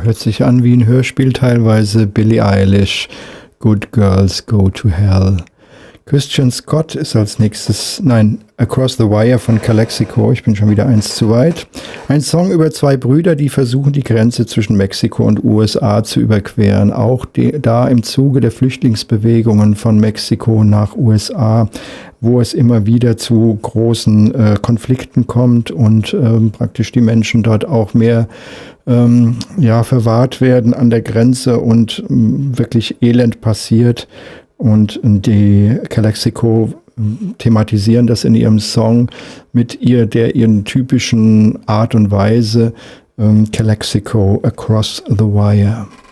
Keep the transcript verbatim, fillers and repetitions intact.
hört sich an wie ein Hörspiel teilweise. Billie Eilish, Good Girls Go to Hell. Christian Scott ist als nächstes, nein, Across the Wire von Calexico, ich bin schon wieder eins zu weit. Ein Song über zwei Brüder, die versuchen, die Grenze zwischen Mexiko und U S A zu überqueren. Auch die, da im Zuge der Flüchtlingsbewegungen von Mexiko nach U S A, wo es immer wieder zu großen äh, Konflikten kommt und ähm, praktisch die Menschen dort auch mehr ähm, ja, verwahrt werden an der Grenze und ähm, wirklich Elend passiert. Und die Calexico thematisieren das in ihrem Song mit ihr, der ihren typischen Art und Weise, ähm, Calexico Across the Wire.